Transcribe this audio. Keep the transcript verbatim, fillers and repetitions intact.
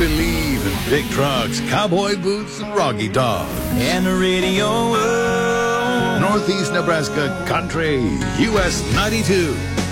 believe in big trucks, cowboy boots, and Rocky Dog. And the radio world. Northeast Nebraska Country, U S ninety-two.